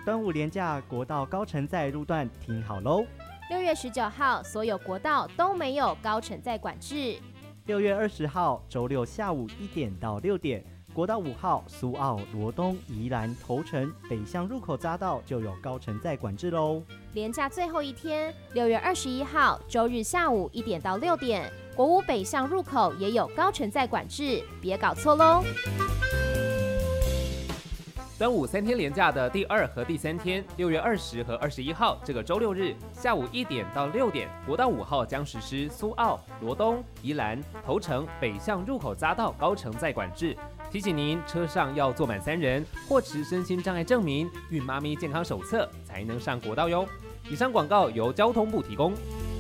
端午连假国道高承载路段听好喽 ！6月19号，所有国道都没有高承载管制。 6月20号，周六下午1点到6点，国道5号苏澳、罗东、宜兰、头城北向入口匝道就有高承载管制喽。 连假最后一天，6月21号，周日下午1点到6点，国五北向入口也有高承载管制，别搞错喽！ 端午3天连假的第2和第3天，6月20和21号这个周六日下午1点到6点，国道5号将实施苏澳、罗东、宜兰、头城北向入口匝道高承载管制。提醒您，车上要坐满3人，或持身心障碍证明、孕妈咪健康手册才能上国道哟。以上广告由交通部提供。